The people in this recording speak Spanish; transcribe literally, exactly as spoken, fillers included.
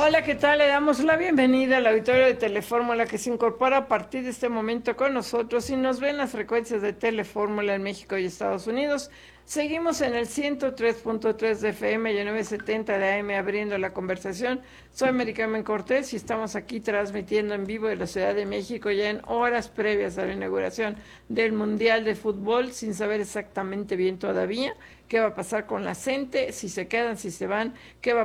Hola, ¿qué tal? Le damos la bienvenida al auditorio de Telefórmula que se incorpora a partir de este momento con nosotros y nos ven las frecuencias de Telefórmula en México y Estados Unidos. Seguimos en el ciento tres punto tres de F M y el novecientos setenta de A M abriendo la conversación. Soy Maricarmen Cortés y estamos aquí transmitiendo en vivo de la Ciudad de México ya en horas previas a la inauguración del Mundial de Fútbol, sin saber exactamente bien todavía qué va a pasar con la gente, si se quedan, si se van, qué va